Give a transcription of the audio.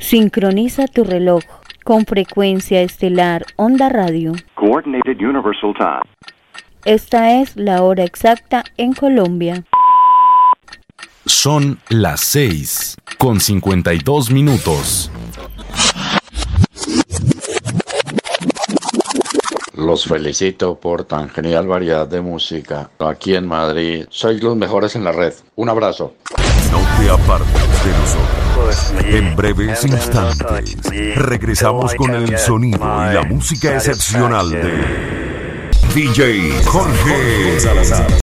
Sincroniza tu reloj con frecuencia estelar Onda Radio. Coordinated Universal Time. Esta es la hora exacta en Colombia. Son las 6:52. Los felicito por tan genial variedad de música. Aquí en Madrid sois los mejores en la red. Un abrazo. No te apartes de nosotros. En breves instantes regresamos con el sonido y la música excepcional de DJ Jorge Salazar.